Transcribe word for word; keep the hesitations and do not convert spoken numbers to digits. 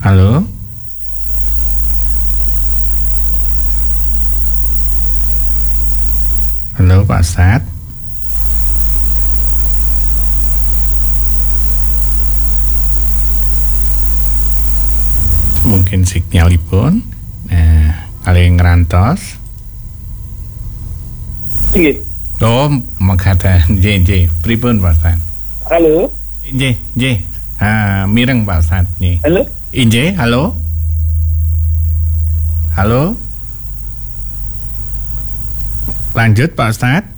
Halo. Halo Pak Ustadz. Mungkin sinyalipun nah, paling ngerantos. Nggih. Oh, makaten nggih nggih. Pripun Pak Ustadz? Halo. Nggih nggih. Ah, mireng Pak Ustadz nggih. Halo. Nggih, halo. Halo. Lanjut Pak Ustadz.